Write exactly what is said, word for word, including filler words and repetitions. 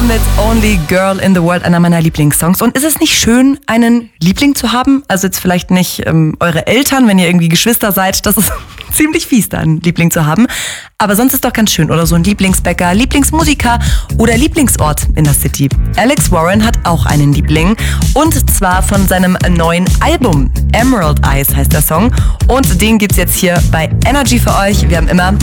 mit Only Girl in the World, einer meiner Lieblingssongs. Und ist es nicht schön, einen Liebling zu haben? Also jetzt vielleicht nicht ähm, eure Eltern, wenn ihr irgendwie Geschwister seid. Das ist ziemlich fies, da einen Liebling zu haben. Aber sonst ist doch ganz schön. Oder so ein Lieblingsbäcker, Lieblingsmusiker oder Lieblingsort in der City. Alex Warren hat auch einen Liebling. Und zwar von seinem neuen Album. Emerald Eyes heißt der Song. Und den gibt's jetzt hier bei Energy für euch. Wir haben immer